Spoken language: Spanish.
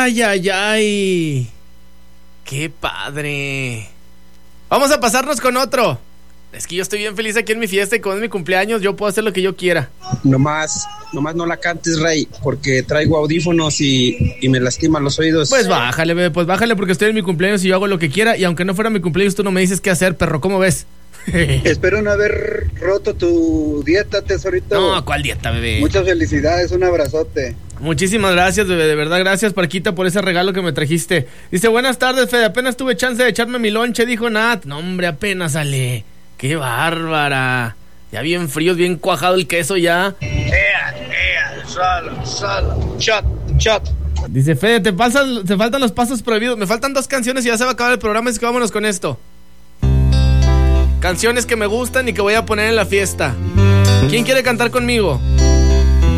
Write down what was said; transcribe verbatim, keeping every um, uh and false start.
Ay, ay, ay. Qué padre. Vamos a pasarnos con otro. Es que yo estoy bien feliz aquí en mi fiesta y como es mi cumpleaños, yo puedo hacer lo que yo quiera. Nomás, nomás no la cantes, Rey, porque traigo audífonos y, y me lastiman los oídos. Pues bájale, bebé, pues bájale porque estoy en mi cumpleaños y yo hago lo que quiera. Y aunque no fuera mi cumpleaños, tú no me dices qué hacer, perro, ¿cómo ves? Espero no haber roto tu dieta, tesorito. No, ¿cuál dieta, bebé? Muchas felicidades, un abrazote. Muchísimas gracias, bebé, de verdad, gracias, Parquita, por ese regalo que me trajiste. Dice, buenas tardes, Fede, apenas tuve chance de echarme mi lonche, dijo Nat. No, hombre, apenas sale. ¡Qué bárbara! Ya bien fríos, bien cuajado el queso ya. Ea, ea, solo, solo, shot, shot. Dice, Fede, te, pasan, te faltan los pasos prohibidos. Me faltan dos canciones y ya se va a acabar el programa, así que vámonos con esto. Canciones que me gustan y que voy a poner en la fiesta. ¿Quién quiere cantar conmigo?